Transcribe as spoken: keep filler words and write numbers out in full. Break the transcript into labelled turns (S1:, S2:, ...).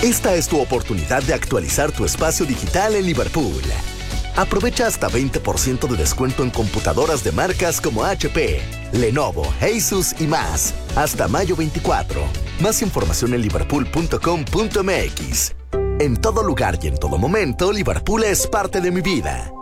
S1: Esta es tu oportunidad de actualizar tu espacio digital en Liverpool. Aprovecha hasta veinte por ciento de descuento en computadoras de marcas como H P, Lenovo, Asus y más. Hasta mayo veinticuatro. Más información en liverpool punto com punto m x. En todo lugar y en todo momento, Liverpool es parte de mi vida.